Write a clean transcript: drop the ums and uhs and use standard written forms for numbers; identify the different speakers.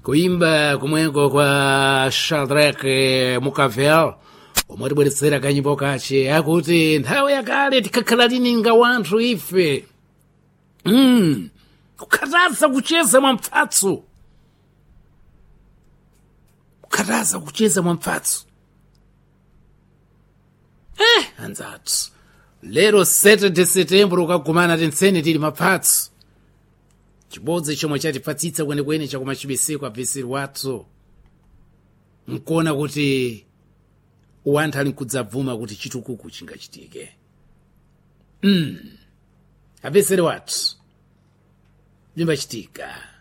Speaker 1: kuimba kumweko kwa Shadrack Mukavel omwe tibweretsera kanyimbo kace akuti nthawi yakale tikakhala tininga wanthu ife kukhataza kucheza mwampfatso kukhataza kucheza mwampfatso anzathu lero 7 September ukagumana tintsene tili mapfatso chibodzi chomwe chatipfatsitsa kwenekwene chakoma chibisiko abvisiri wathu nkuona kuti wanthu ali nkudzabvuma kuti chitukuko chingachitike abvisiri wathu limbachitika